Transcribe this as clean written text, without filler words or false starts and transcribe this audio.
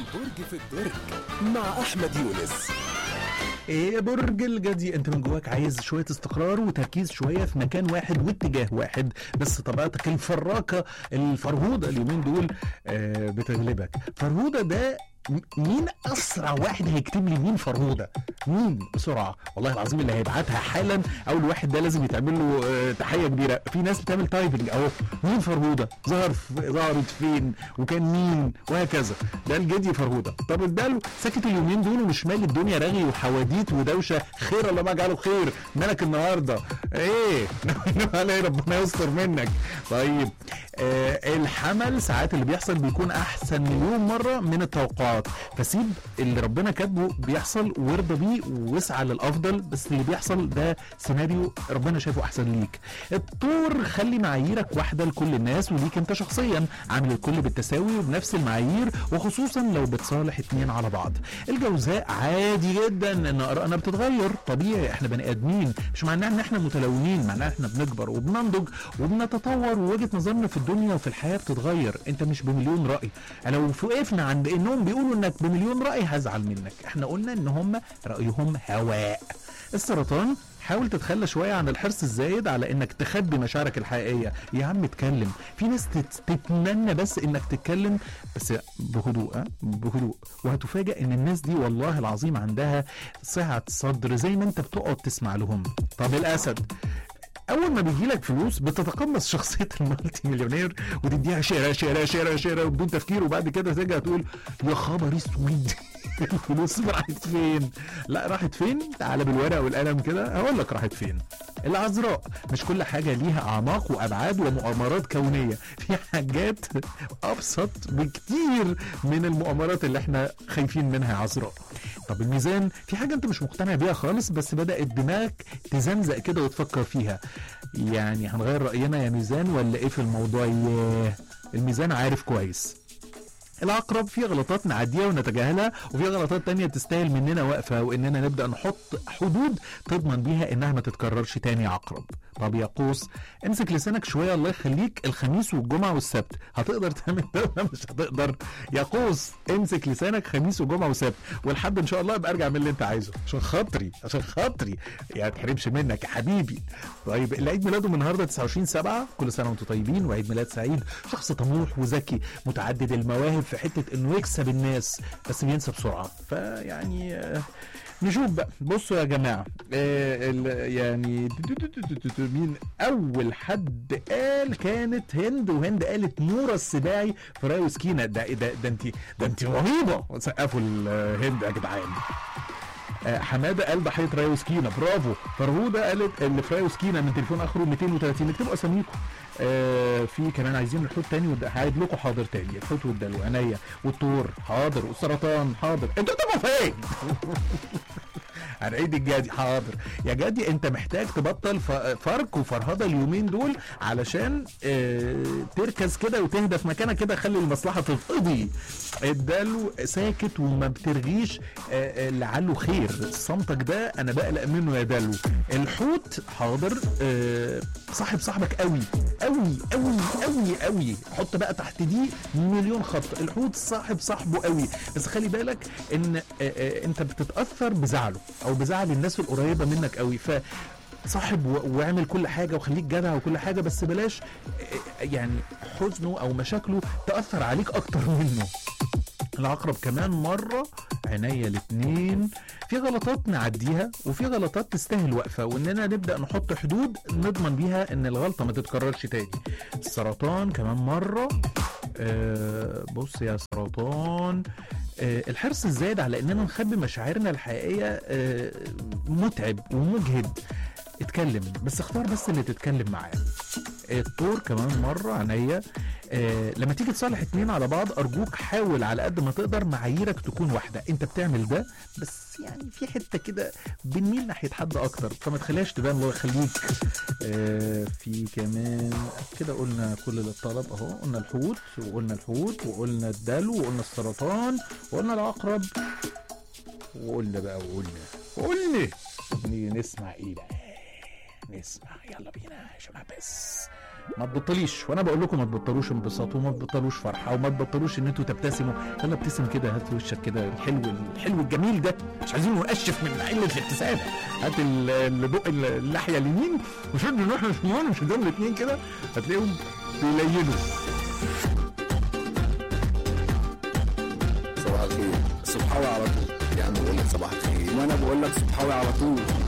برج في الدرج مع أحمد يونس. ايه يا برج الجدي، انت من جواك عايز شويه استقرار وتركيز شويه في مكان واحد واتجاه واحد، بس طبيعتك الفراكه الفرهوده اليومين دول بتغلبك. فرهوده ده مين اسرع واحد هيكتب لي مين فرهوده؟ مين بسرعه؟ والله العظيم اللي هيبعتها حالا اول واحد ده لازم يتعمل له تحيه كبيره. في ناس بتعمل تايبنج اهو، مين فرهوده؟ ظهرت فين وكان مين وهكذا. ده الجدي فرهوده. طب الدلو ساكت اليومين دول ومش مالي الدنيا، رغي وحواديت ودوشه. خير الله ما جعله خير. مالك النهارده ايه؟ علي ربنا يستر منك. طيب الحمل ساعات اللي بيحصل بيكون احسن مليون مره من التوقعات، فسيب اللي ربنا كاتبه بيحصل وارضى بيه واسعى للافضل، بس اللي بيحصل ده سيناريو ربنا شايفه احسن ليك. الطور خلي معاييرك واحده لكل الناس وليك انت شخصيا، عامل الكل بالتساوي وبنفس المعايير، وخصوصا لو بتصالح اتنين على بعض. الجوزاء عادي جدا ان ارائنا بتتغير، طبيعي، احنا بني ادمين، مش معناه ان احنا متلونين، معناه احنا بنكبر وبننضج وبنتطور، ووجهه نظرنا في الدنيا وفي الحياه بتتغير. انت مش بمليون راي. لو وقفنا عند انهم بيقولوا انك بمليون راي هزعل منك. احنا قلنا ان هم رايهم هواء. السرطان حاول تتخلى شويه عن الحرص الزايد على انك تخبي مشاعرك الحقيقيه. يا عم اتكلم. في ناس تتمنى بس انك تتكلم، بس بهدوء بهدوء، وهتفاجئ ان الناس دي والله العظيم عندها سعه صدر زي ما انت بتقعد تسمع لهم. طب الاسد اول ما بيجي لك فلوس بتتقمص شخصيه المالتي مليونير وتديها شراء شراء شراء شراء بدون تفكير، وبعد كده ترجع تقول يا خبر اسود الفلوس راحت فين؟ لا راحت فين؟ تعالى بالورقه والقلم كده هقول لك راحت فين. العذراء مش كل حاجه ليها اعماق وابعاد ومؤامرات كونيه، في حاجات ابسط بكتير من المؤامرات اللي احنا خايفين منها يا عذراء. طب الميزان في حاجه انت مش مقتنع بيها خالص، بس بدات دماغك تزنزق كده وتفكر فيها. يعني هنغير راينا يا ميزان ولا ايه في الموضوع؟ الميزان عارف كويس. العقرب في غلطات نعديها ونتجاهلها، وفي غلطات تانية تستاهل مننا وقفة، واننا نبدأ نحط حدود تضمن بيها انها ما تتكررش تاني يا عقرب. طب يا قوس امسك لسانك شوية الله يخليك، الخميس والجمعة والسبت هتقدر تعمل ده ولا مش هتقدر؟ يا قوس امسك لسانك خميس وجمعة وسبت، والحد ان شاء الله ابقى ارجع من اللي انت عايزه عشان خاطري يعني تحرمش منك يا حبيبي. طيب اللي عيد ميلاده من النهارده 29/7 كل سنة وانتم طيبين وعيد ميلاد سعيد. شخص طموح وذكي متعدد المواهب في حته انه يكسب الناس، بس بينسى بسرعه. فيعني نشوف بقى. بصوا يا جماعه يعني مين اول حد قال؟ كانت هند، وهند قالت نورة السباعي في راي وسكينه. ده انت رهيبه. سقفوا الهند يا جدعان. حماده قال ضحيه راي وسكينه، برافو. فرهوده قالت اللي في راي وسكينه من تليفون اخره 230. اكتبوا اساميكم. في كمان عايزين الحوت تاني هعيد لكم. حاضر تاني. الحوت والدلو عينيا، والطور حاضر، والسرطان حاضر. انتوا تبقوا فين؟ هنعيد الجدي حاضر. يا جدي انت محتاج تبطل فرق وفرهده اليومين دول علشان تركز كده وتهدى في مكانك كده، خلي المصلحه تتقضي. الدلو ساكت وما بترغيش، لعله خير. صمتك ده انا بقلق منه يا دلو. الحوت حاضر، صاحبك قوي قوي قوي قوي قوي. حط بقى تحت دي مليون خط. الحوت صاحبه قوي، بس خلي بالك ان انت بتتاثر بزعله او بزعل الناس القريبه منك قوي. صاحب واعمل كل حاجه وخليك جدع وكل حاجه، بس بلاش يعني حزنه او مشاكله تاثر عليك اكتر منه. العقرب كمان مره عينيا الاتنين. في غلطات نعديها وفي غلطات تستاهل وقفه، واننا نبدا نحط حدود نضمن بيها ان الغلطه ما تتكررش تاني. السرطان كمان مره. بص يا سرطان، الحرص الزايد على اننا نخبي مشاعرنا الحقيقيه متعب ومجهد. اتكلم، بس اختار بس اللي تتكلم معاه. الطور كمان مرة عينيا. لما تيجي تصالح اتنين على بعض ارجوك حاول على قد ما تقدر معاييرك تكون واحدة. انت بتعمل ده بس يعني في حتة كده بنميل ناحية حد اكتر، فما تخليهاش تبان. الله يخليك. في كمان كده قلنا كل اللي الطلب اهو. قلنا الحوت وقلنا الدلو وقلنا السرطان وقلنا العقرب وقلنا بقى نسمع ايه بقى؟ نسمع يلا بينا يا شباب. بس ما تبطليش، وانا بقول لكم ما تبطلوش انبساط وما تبطلوش فرحه وما تبطلوش ان انتوا تبتسموا. يلا ابتسم كده، هات وشك كده الحلو الجميل ده، مش عايزين نقشف من قله الابتسامه. هات البق اللحيه اليمين وشد الناحيه الشمال، مش دول الاثنين كده هتلاقيهم بيلينوا. صباح الخير. صبحاوي على طول يا عم، بقول لك صباح الخير وانا بقول لك صبحاوي على طول.